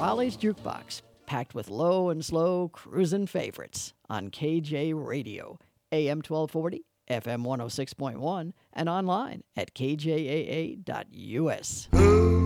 Raleig's Jukebox, packed with low and slow cruisin' favorites on KJ Radio, AM 1240, FM 106.1, and online at kjaa.us.